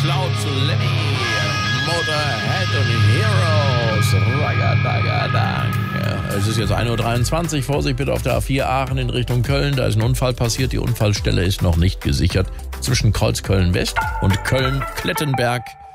Cloud Lemmy, Motorhead und Heroes. Ragadagadang. Ja, es ist jetzt 1:23 Uhr. Vorsicht bitte auf der A4 Aachen in Richtung Köln. Da ist ein Unfall passiert. Die Unfallstelle ist noch nicht gesichert. Zwischen Kreuzköln West und Köln-Klettenberg.